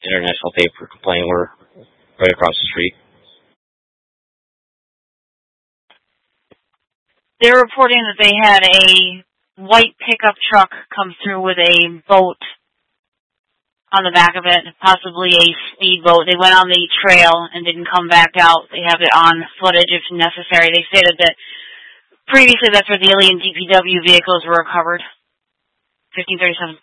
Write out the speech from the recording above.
international paper complaining we're right across the street. They're reporting that they had a white pickup truck come through with a boat on the back of it, possibly a speedboat. They went on the trail and didn't come back out. They have it on footage if necessary. They stated that previously that's where the alien DPW vehicles were recovered. 1537.